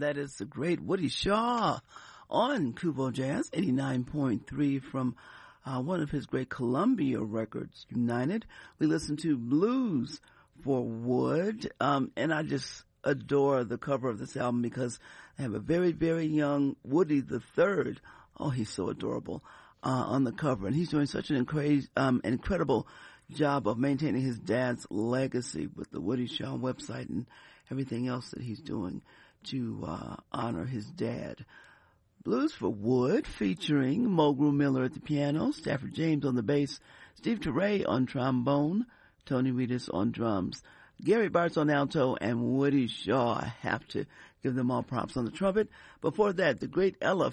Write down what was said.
and that is the great Woody Shaw on Kubo Jazz 89.3 from one of his great Columbia records, United. We listened to Blues for Wood, and I just adore the cover of this album because I have a very, very young Woody the Third. Oh, he's so adorable on the cover, and he's doing such an incredible job of maintaining his dad's legacy with the Woody Shaw website and everything else that he's doing to honor his dad. Blues for Wood featuring Mulgrew Miller at the piano, Stafford James on the bass, Steve Teray on trombone, Tony Reedus on drums, Gary Bartz on alto, and Woody Shaw. I have to give them all props on the trumpet. Before that, the great Ella